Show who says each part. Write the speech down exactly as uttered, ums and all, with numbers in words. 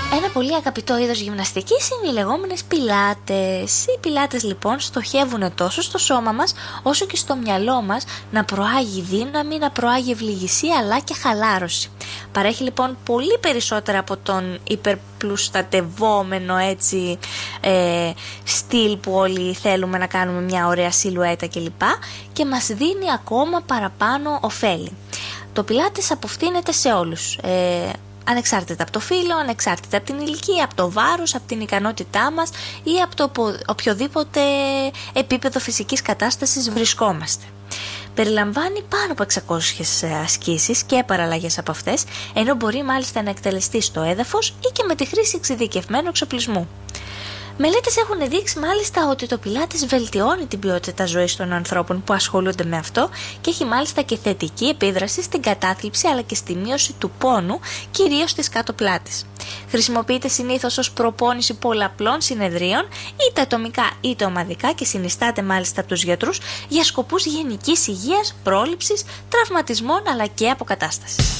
Speaker 1: Ένα πολύ αγαπητό είδος γυμναστικής είναι οι λεγόμενες πιλάτες. Οι πιλάτες λοιπόν στοχεύουν τόσο στο σώμα μας όσο και στο μυαλό μας να προάγει δύναμη, να προάγει ευληγησία αλλά και χαλάρωση. Παρέχει λοιπόν πολύ περισσότερα από τον υπερπλουστατευόμενο έτσι ε, στυλ που όλοι θέλουμε να κάνουμε μια ωραία σιλουέτα κλπ. Και μας δίνει ακόμα παραπάνω ωφέλη. Το πιλάτες αποφθήνεται σε όλους. Ε, Ανεξάρτητα από το φύλο, ανεξάρτητα από την ηλικία, από το βάρος, από την ικανότητά μας ή από το οποιοδήποτε επίπεδο φυσικής κατάστασης βρισκόμαστε. Περιλαμβάνει πάνω από εξακόσιες ασκήσεις και παραλλαγές από αυτές, ενώ μπορεί μάλιστα να εκτελεστεί στο έδαφος ή και με τη χρήση εξειδικευμένου εξοπλισμού. Μελέτες έχουν δείξει μάλιστα ότι το πιλάτες βελτιώνει την ποιότητα ζωής των ανθρώπων που ασχολούνται με αυτό και έχει μάλιστα και θετική επίδραση στην κατάθλιψη αλλά και στη μείωση του πόνου, κυρίως στις κάτω πλάτες. Χρησιμοποιείται συνήθως ως προπόνηση πολλαπλών συνεδρίων, είτε ατομικά είτε ομαδικά και συνιστάται μάλιστα από τους γιατρούς για σκοπούς γενικής υγείας, πρόληψης, τραυματισμών αλλά και αποκατάστασης.